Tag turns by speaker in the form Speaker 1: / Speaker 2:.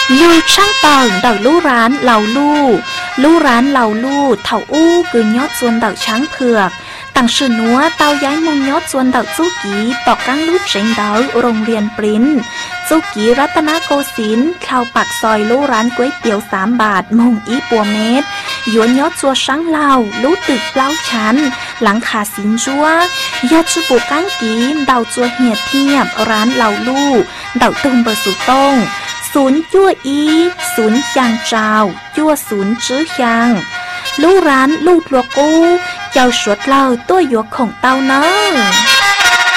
Speaker 1: อยู่ช่างต่างเต่าลู่ร้านเหล่าลู่ร้านเหล่าลู่เถาอู้คือยอดส่วนเต่าช้างเผือกต่างชื่อนัวเต่าย้ายมุงยอดส่วนเต่าจู้กีต่อกั้งลู่เฉิงเต่าโรงเรียนปริ้นจู้กีรัตนโกสินทร์เข้าปักซอยลู่ร้านก๋วยเตี๋ยว3 บาทมงอีปัวเม็ดหยวนยอดจัวช้างเหล่าลู่ตึกเล้าชั้นหลังขาสินจัวยอดชูปูกั้งกีเต่าจัวเหียดเทียบร้านเหล่าลู่เต่าตุนเบอร์สุต้งศูนย์จั่วอีศูนย์ยางเจ้าจั่วศูนย์จื้อยางลู่ร้านลู่ลัวกู้เจ้าสวดเล่าตัวหยวกของเต้าเนอ